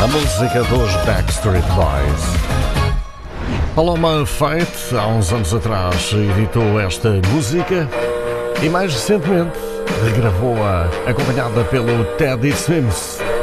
A música dos Backstreet Boys. Paloma Faith, há uns anos atrás, editou esta música e mais recentemente regravou-a acompanhada pelo Teddy Swims.